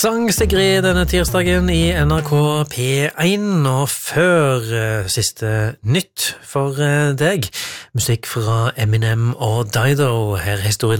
Sang Sigrid denne tirsdagen i NRK P1, og før siste nytt for deg, musikk fra Eminem og Dido. Her er historien